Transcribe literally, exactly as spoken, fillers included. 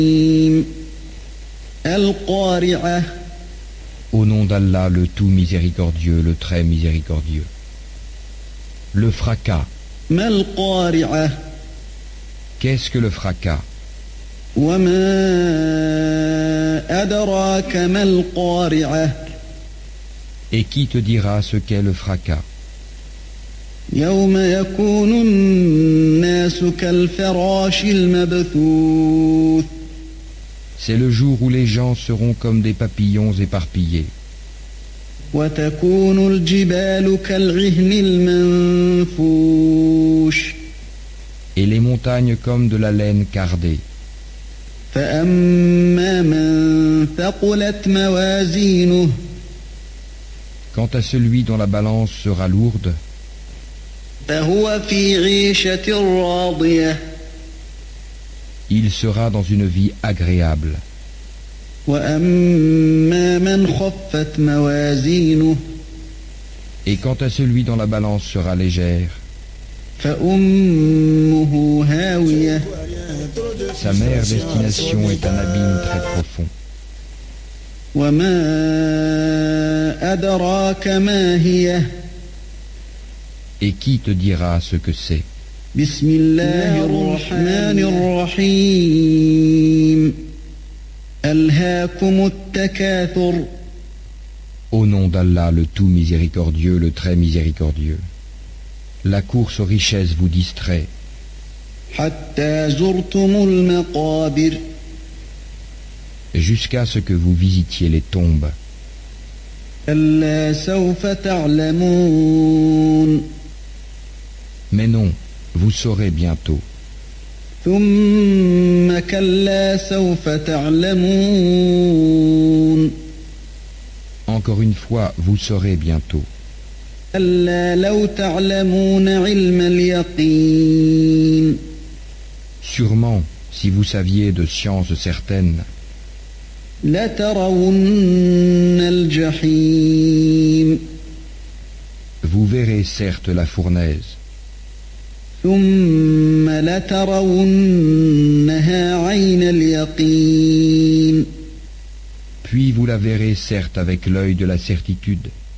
القارعة. Au nom d'Allah, le tout miséricordieux, le très miséricordieux. Le fracas. ما القارعة. Qu'est-ce que le fracas? وما أدراك ما القارعة. Et qui te dira ce qu'est le fracas? يوم يكون الناس كالفراش المبثوث. C'est le jour où les gens seront comme des papillons éparpillés. وتكون الجبال كالعهن المنفوش. Et les montagnes comme de la laine cardée. فأما من ثقلت موازينه. Quant à celui dont la balance sera lourde, فهو في عيشة راضية. il sera dans une vie agréable. وأما من خفت موازينه. Et quant à celui dont la balance sera légère, فأمه هاوية. sa mère destination est un abîme très profond. وما أدراك ما هي. Et qui te dira ce que c'est? بسم الله الرحمن الرحيم. ألهاكم التكاثر. Au nom d'Allah, le tout miséricordieux, le très miséricordieux. La course aux richesses vous distrait. حتى زرتم المقابر. Jusqu'à ce que vous visitiez les tombes. كلا سوف تعلمون. Mais non, vous saurez bientôt. ثم كلا سوف تعلمون. Encore une fois, vous saurez bientôt. كلا لو تعلمون علم اليقين. Sûrement, si vous saviez de sciences certaines, لترون الجحيم. vous verrez certes la fournaise. ثم لترونها عين اليقين. Puis vous la verrez certes avec l'œil de la certitude.